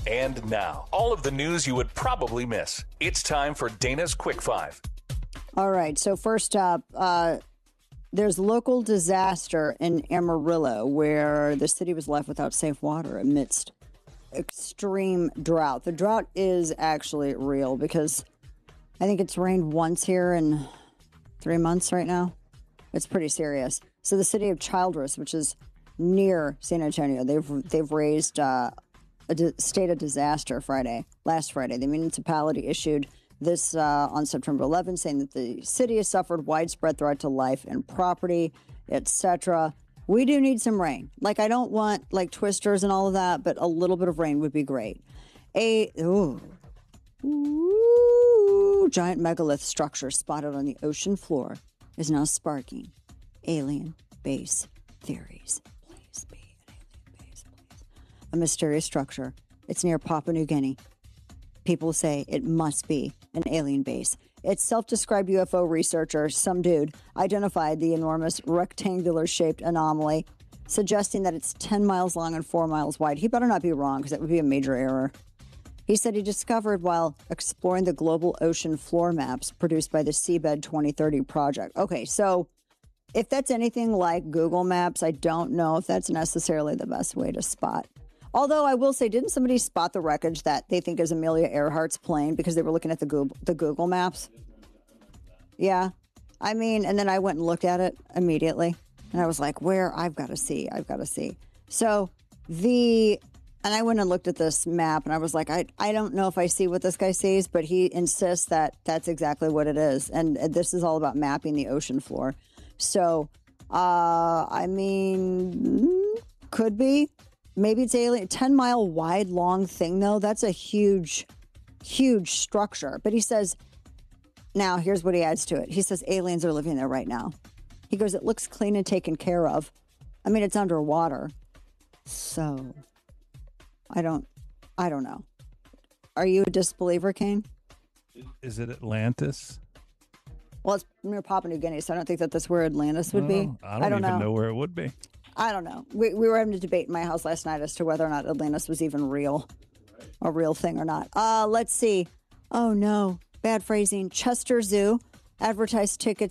And now, all of the news you would probably miss. It's time for Dana's Quick Five. All right. So first up, there's local disaster in Amarillo where the city was left without safe water amidst extreme drought. The drought is actually real because I think it's rained once here in 3 months right now. It's pretty serious. So the city of Childress, which is near San Antonio, they've raised a state of disaster last Friday. The municipality issued this on September 11th, saying that the city has suffered widespread threat to life and property, etc. We do need some rain. Like, I don't want like twisters and all of that, but a little bit of rain would be great. Giant megalith structure spotted on the ocean floor is now sparking alien base theories. Please be an alien base, please. A mysterious structure. It's near Papua New Guinea. People say it must be an alien base. Its self-described UFO researcher, some dude, identified the enormous rectangular-shaped anomaly, suggesting that it's 10 miles long and 4 miles wide. He better not be wrong, because that would be a major error. He said he discovered while exploring the global ocean floor maps produced by the Seabed 2030 project. Okay, so if that's anything like Google Maps, I don't know if that's necessarily the best way to spot. Although I will say, didn't somebody spot the wreckage that they think is Amelia Earhart's plane because they were looking at the Google Maps? Yeah. I mean, and then I went and looked at it immediately. And I was like, I've got to see. So and I went and looked at this map and I was like, I don't know if I see what this guy sees, but he insists that that's exactly what it is. And this is all about mapping the ocean floor. So, I mean, could be. Maybe it's alien. 10-mile wide, long thing, though. That's a huge, huge structure. But he says, now here's what he adds to it. He says aliens are living there right now. He goes, it looks clean and taken care of. I mean, it's underwater. So, I don't know. Are you a disbeliever, Kane? Is it Atlantis? Well, it's near Papua New Guinea, so I don't think that that's where Atlantis would be. I don't even know where it would be. I don't know. We were having a debate in my house last night as to whether or not Atlantis was even real, a real thing or not. Let's see. Oh, no. Bad phrasing. Chester Zoo advertised tickets